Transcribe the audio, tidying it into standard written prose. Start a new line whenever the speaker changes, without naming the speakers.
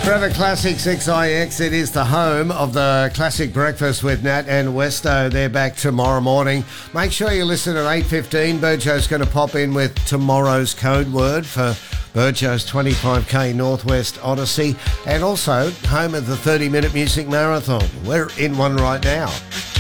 Forever Classics XIX, it is the home of the Classic Breakfast with Nat and Westo. They're back tomorrow morning. Make sure you listen at 8:15. Burjo's going to pop in with tomorrow's code word for Burjo's 25k Northwest Odyssey, and also home of the 30-minute music marathon. We're in one right now.